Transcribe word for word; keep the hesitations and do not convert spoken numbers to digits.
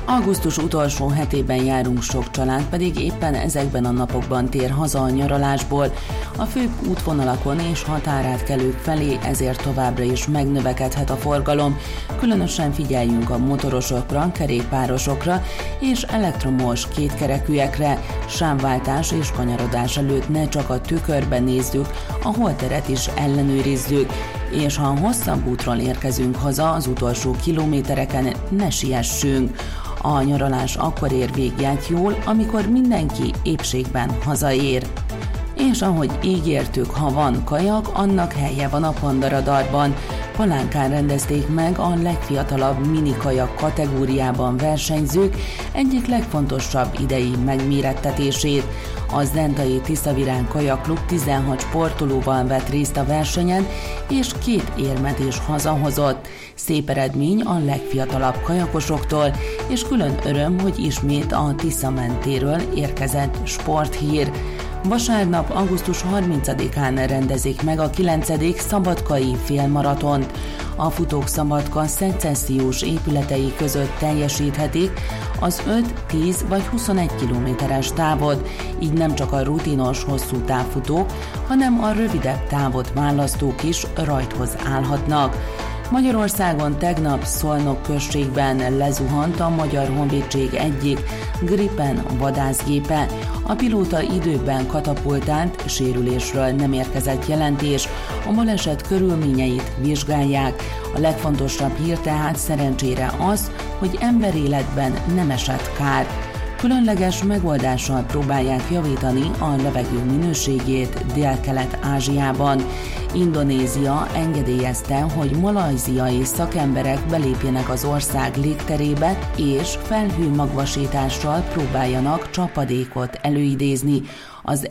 Augusztus utolsó hetében járunk, sok család pedig éppen ezekben a napokban tér haza a nyaralásból. A főbb útvonalakon és határátkelők felé ezért továbbra is megnövekedhet a forgalom. Különösen figyeljünk a motorosokra, kerékpárosokra és elektromos kétkerekűekre. Sávváltás és kanyarodás előtt ne csak a tükörben nézzük, a holteret is ellenőrizzük. És ha hosszabb útról érkezünk haza, az utolsó kilométereken ne siessünk. A nyaralás akkor ér véget jól, amikor mindenki épségben hazaér. És ahogy ígértük, ha van kajak, annak helye van a Pandaradarban. Palánkán rendezték meg a legfiatalabb minikajak kategóriában versenyzők egyik legfontosabb idei megmérettetését. A Zentai Tiszavirág Kajakklub tizenhat sportolóval vett részt a versenyen, és két érmet is hazahozott. Szép eredmény a legfiatalabb kajakosoktól, és külön öröm, hogy ismét a Tisza mentéről érkezett sporthír. Vasárnap, augusztus harmincadikán rendezik meg a kilencedik szabadkai félmaratont. A futók Szabadka szecessziós épületei között teljesíthetik az öt, tíz vagy huszonegy kilométeres távot, így nem csak a rutinos hosszú távfutók, hanem a rövidebb távot választók is rajthoz állhatnak. Magyarországon tegnap Szolnok községben lezuhant a Magyar Honvédség egyik Gripen vadászgépe. A pilóta időben katapultált, sérülésről nem érkezett jelentés, a baleset körülményeit vizsgálják. A legfontosabb hír tehát szerencsére az, hogy emberéletben nem esett kár. Különleges megoldással próbálják javítani a levegő minőségét Dél-Kelet-Ázsiában. Indonézia engedélyezte, hogy malajziai szakemberek belépjenek az ország légterébe, és felhőmagvasítással próbáljanak csapadékot előidézni. Az